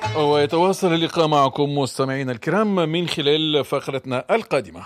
ويتواصل اللقاء معكم مستمعينا الكرام من خلال فقرتنا القادمة.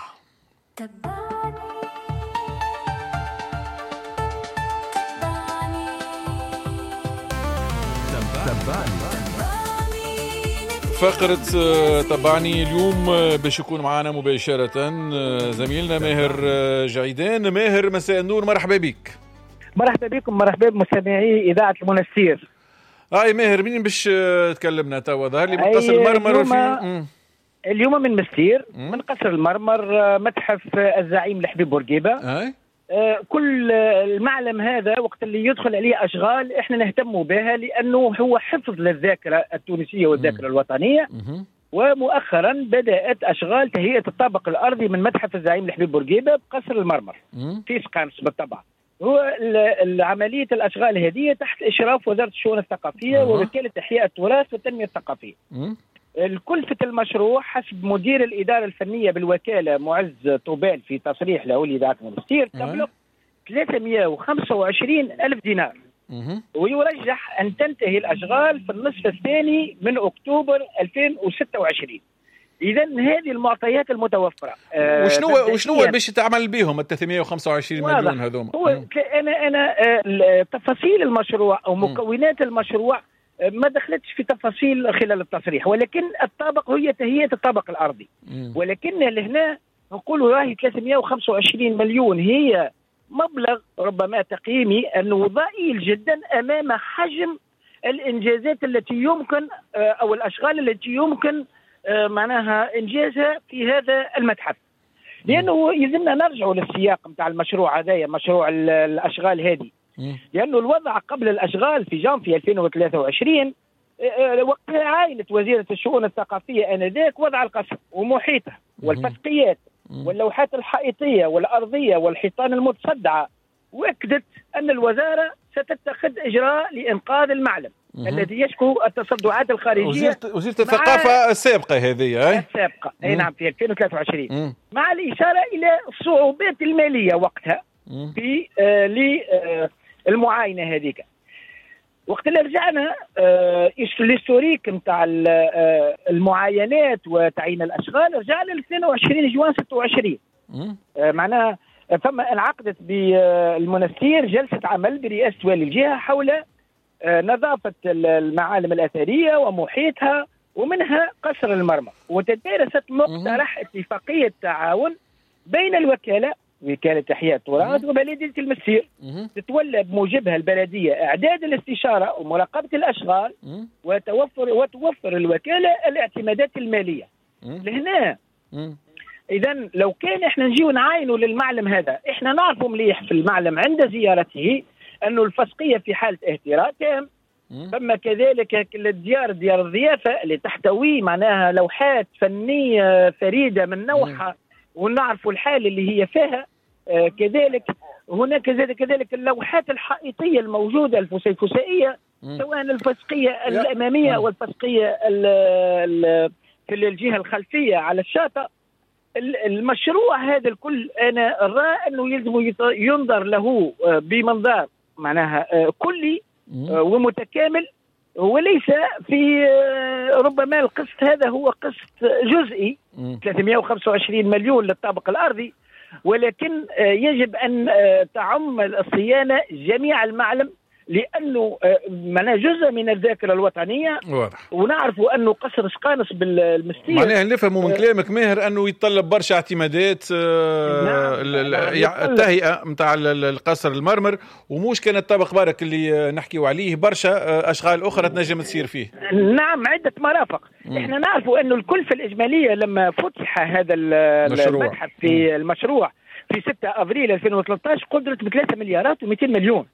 فقرة تبعني اليوم باش يكون معنا مباشرة زميلنا ماهر جعيدان. ماهر، مساء النور، مرحبا بك. مرحبا بكم، مرحبا بمستمعي إذاعة المنستير. ماهر، مين باش تكلمنا توا؟ ظهر لي من قصر المرمر اليوم من مستير من قصر المرمر متحف الزعيم الحبيب بورقيبة. كل المعلم هذا وقت اللي يدخل عليه أشغال احنا نهتم بها، لأنه هو حفظ للذاكرة التونسية والذاكرة الوطنية. ومؤخرا بدأت أشغال تهيئة الطابق الأرضي من متحف الزعيم الحبيب بورقيبة بقصر المرمر في سقانس بالطبع. هو عملية الأشغال هذه تحت إشراف وزارة الشؤون الثقافية ووكالة إحياء التراث والتنمية الثقافية. الكلفة المشروع حسب مدير الإدارة الفنية بالوكالة معز طوبال في تصريح له لإذاعة المنستير تبلغ 325 ألف دينار. ويرجح أن تنتهي الأشغال في النصف الثاني من أكتوبر 2026. إذا هذه المعطيات المتوفرة. وشنو باش تعمل بهم ال 325 مليون هذوما؟ أنا تفاصيل المشروع أو مكونات المشروع ما دخلتش في تفاصيل خلال التصريح، ولكن الطابق هي تهيئة الطابق الأرضي. ولكن لهنا نقول راهي 325 مليون هي مبلغ ربما تقييمي أنه ضئيل جدا أمام حجم الإنجازات التي يمكن أو الأشغال التي يمكن معناها إنجازها في هذا المتحف. لأنه يلزمنا نرجع للسياق متاع المشروع هذايا، مشروع الأشغال هذه. لأنه الوضع قبل الأشغال في جانفي 2023 وقتها عاينت وزيرة الشؤون الثقافية آنذاك وضع القصر ومحيطه والفسقيات واللوحات الحائطية والأرضية والحيطان المتصدعة، وأكدت أن الوزارة ستتخذ إجراء لإنقاذ المعلم الذي يشكو التصدعات الخارجية. وزيرة الثقافة السابقة هذه السابقة نعم في 2023 مع الإشارة إلى الصعوبات المالية وقتها في للمعاينة هذيك. وقت اللي رجعنا الهيستوريك نتاع المعاينات وتعيين الأشغال رجعنا ل 22 جوان 26. معناها فما انعقدت بالمنستير جلسة عمل برئاسة والي الجهة حول نظافة المعالم الأثرية ومحيطها ومنها قصر المرمر، وتدارست مقترح اتفاقية تعاون بين الوكالة وكالة إحياء التراث وبلدية المستير تتولى بموجبها البلدية إعداد الاستشارة ومراقبة الأشغال وتوفر الوكالة الاعتمادات المالية. لهنا إذن لو كان إحنا نجيو نعاينوا للمعلم هذا، إحنا نعرفوا مليح في المعلم عند زيارته أنه الفسقية في حالة اهتراء تام. ثم كذلك ديار الضيافة اللي تحتوي معناها لوحات فنية فريدة من نوعها ونعرفوا الحالة اللي هي فيها. كذلك هناك كذلك اللوحات الحائطية الموجودة الفسيفسائية سواء الفسقية الأمامية والفسقية في الجهة الخلفية على الشاطئ. المشروع هذا الكل أنا أرى أنه يلزم ينظر له بمنظار معناها كلي ومتكامل، وليس في ربما القسط هذا هو قسط جزئي 325 مليون للطابق الأرضي، ولكن يجب أن تعم الصيانة جميع المعلم، لأنه معناه جزء من الذاكرة الوطنية. واضح. ونعرفوا أنه قصر سقانس بالمستير معناها نفهموا من كلامك ماهر أنه يتطلب برشا اعتمادات التهيئة متاع القصر المرمر، ومش كان الطابق بارك اللي نحكيوا عليه برشا أشغال أخرى تنجم تصير فيه. نعم عدة مرافق. احنا نعرفوا أنه الكلفة الإجمالية لما فتح هذا المتحف في المشروع في 6 أبريل 2013 قدرت ب3 مليارات و200 مليون.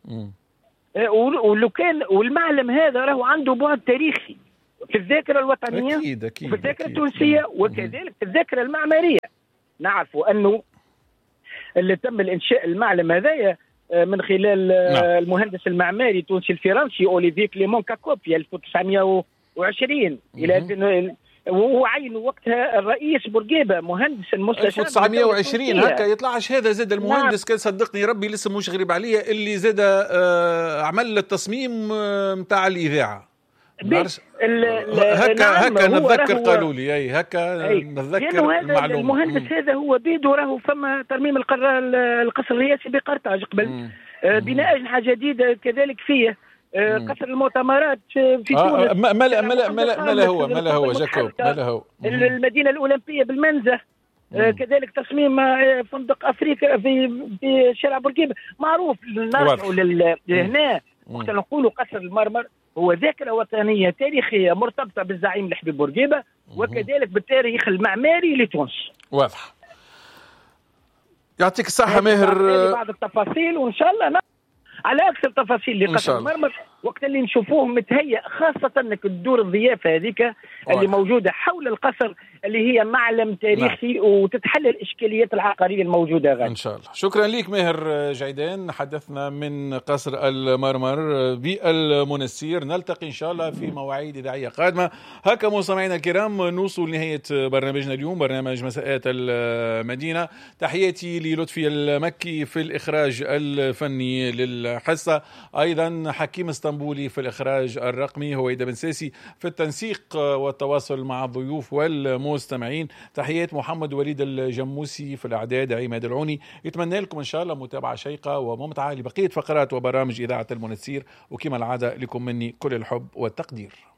ولو كان والمعلم هذا راهو عنده بعد تاريخي في الذاكرة الوطنية أكيد وفي الذاكرة التونسية وكذلك في الذاكرة المعمارية. نعرفوا أنه اللي تم الإنشاء المعلم هذايا من خلال المهندس المعماري التونسي الفرنسي أوليفيه كليمون كاكوب في 1920 إلى وهو عين وقتها الرئيس بورقيبة مهندس المستشار 1920 هكا يطلعش هذا زاد المهندس. كان صدقني ربي لسه مش غريب عليه اللي زاد عمل التصميم متاع الإذاعة هكا نتذكر قالوا لي اي هكا نتذكر هذا المهندس هذا هو بيدو راهو فما ترميم القصر الرئاسي بقرطاج قبل بناء أجنحة جديدة كذلك فيه قصر المؤتمرات في تونس ما لا هو جاكوب ما لا هو المدينة الأولمبية بالمنزه كذلك تصميم فندق أفريقيا في شارع بورقيبة معروف. نرجعوا لهنا وقت نقولوا قصر المرمر هو ذاكرة وطنية تاريخية مرتبطة بالزعيم الحبيب بورقيبة وكذلك بالتاريخ المعماري لتونس. واضح. يعطيك الصحة ماهر. بعض التفاصيل وإن شاء الله على أكثر تفاصيل لقصر المرمر وقت اللي نشوفوه متهيأ خاصة أنك تدور الضيافة هذيك اللي موجودة حول القصر اللي هي معلم تاريخي وتتحل الإشكاليات العقارية الموجودة غالي. إن شاء الله. شكرا لك ماهر جعيدان، حدثنا من قصر المرمر بالمنسير. نلتقي إن شاء الله في مواعيد إذاعية قادمة. هكا مستمعينا الكرام نوصل لنهاية برنامجنا اليوم، برنامج مساءات المدينة. تحياتي للطفي المكي في الإخراج الفني للحصة، أيضا حكيم اسطنبولي في الإخراج الرقمي، هويدا بن ساسي في التنسيق والتواصل مع الضيوف والمستمعين. تحيات محمد وليد الجموسي في الإعداد، عماد العوني. يتمنى لكم إن شاء الله متابعة شيقة وممتعة لبقية فقرات وبرامج إذاعة المنسير، وكما العادة لكم مني كل الحب والتقدير.